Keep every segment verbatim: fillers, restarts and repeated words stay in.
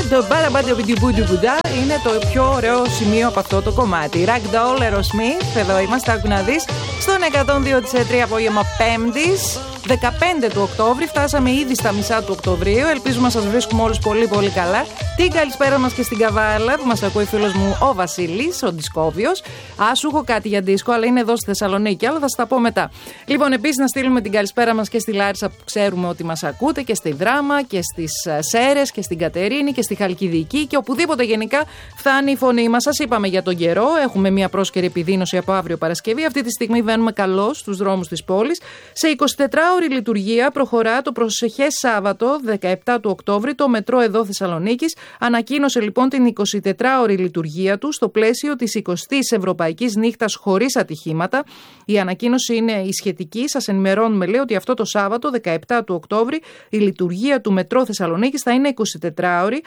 το Μπαραμπαντιοπιντιμπούντιμπουντά είναι το πιο ωραίο σημείο από αυτό το κομμάτι. Ragdoll, Aerosmith, εδώ είμαστε, άκου να δεις, στον εκατόν δύο κόμμα τρία απόγευμα Πέμπτης, δεκαπέντε του Οκτώβρη. Φτάσαμε ήδη στα μισά του Οκτωβρίου. Ελπίζουμε να σας βρίσκουμε όλους πολύ πολύ καλά. Την καλησπέρα μας και στην Καβάλα που μας ακούει φίλος μου ο Βασίλης, ο Δισκόβιος. Α, σου έχω κάτι για δίσκο, αλλά είναι εδώ στη Θεσσαλονίκη, αλλά θα σας τα πω μετά. Λοιπόν, επίσης να στείλουμε την καλησπέρα μας και στη Λάρισα που ξέρουμε ότι μας ακούτε, και στη Δράμα και στις Σέρρες και στην Κατερίνη και στη Χαλκιδική και οπουδήποτε γενικά φτάνει η φωνή μας. Σας είπαμε για τον καιρό. Έχουμε μια πρόσκαιρη επιδείνωση από αύριο Παρασκευή. Αυτή τη στιγμή βαίνουμε καλώς στους δρόμους της πόλης. Σε εικοσιτετράωρη λειτουργία προχωρά το προσεχές Σάββατο, δεκαεπτά του Οκτώβρη, το μετρό εδώ Θεσσαλονίκης. Ανακοίνωσε λοιπόν την εικοσιτετράωρη λειτουργία του στο πλαίσιο της εικοστής Ευρωπαϊκής Νύχτας χωρίς ατυχήματα. Η ανακοίνωση είναι η σχετική. Σας ενημερώνουμε, λέει, ότι αυτό το Σάββατο, δεκαεπτά του Οκτώβρη, η λειτουργία του μετρό Θεσσαλονίκης θα είναι εικοσιτετράωρη,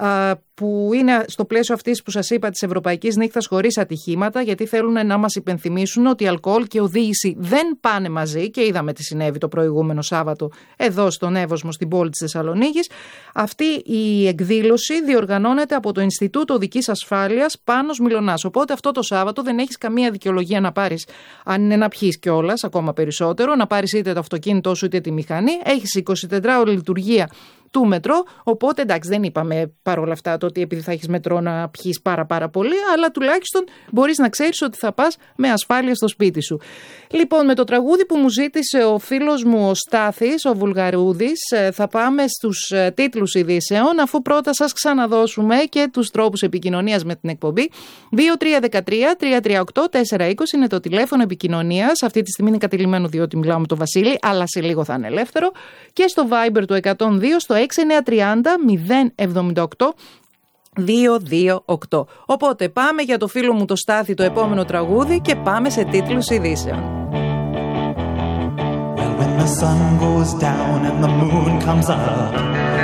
που είναι στο πλαίσιο αυτής που σας είπα της Ευρωπαϊκής Νύχτας χωρίς ατυχήματα, γιατί θέλουν να μας υπενθυμίσουν ότι αλκοόλ και οδήγηση δεν πάνε μαζί, και είδαμε τι συνέβη το προηγούμενο Σάββατο εδώ στον Εύωσμο, στην πόλη της Θεσσαλονίκης. Αυτή η εκδήλωση διοργανώνεται από το Ινστιτούτο Οδικής Ασφάλειας Πάνος Μιλωνάς. Οπότε αυτό το Σάββατο δεν έχεις καμία δικαιολογία να πάρεις, αν είναι να πιείς κιόλας, ακόμα περισσότερο, να πάρεις είτε το αυτοκίνητό σου είτε τη μηχανή. Έχεις εικοσιτετράωρη λειτουργία του μετρό, οπότε εντάξει, δεν είπαμε παρόλα αυτά το ότι επειδή θα έχεις μετρό να πιείς πάρα πάρα πολύ, αλλά τουλάχιστον μπορείς να ξέρεις ότι θα πας με ασφάλεια στο σπίτι σου. Λοιπόν, με το τραγούδι που μου ζήτησε ο φίλος μου ο Στάθης, ο Βουλγαρούδης, θα πάμε στους τίτλους ειδήσεων, αφού πρώτα σας ξαναδώσουμε και τους τρόπους επικοινωνίας με την εκπομπή. δύο τρία ένα τρία τρία τρία οκτώ τέσσερα είκοσι είναι το τηλέφωνο επικοινωνίας. Αυτή τη στιγμή είναι κατηλημμένο διότι μιλάω με τον Βασίλη, αλλά σε λίγο θα είναι ελεύθερο. Και στο Viber του εκατόν δύο, στο έξι εννιά τρία μηδέν μηδέν εβδομήντα οκτώ δύο δύο οκτώ. Οπότε πάμε για το φίλο μου το Στάθη το επόμενο τραγούδι και πάμε σε τίτλους ειδήσεων. Well, when the sun goes down and the moon comes up,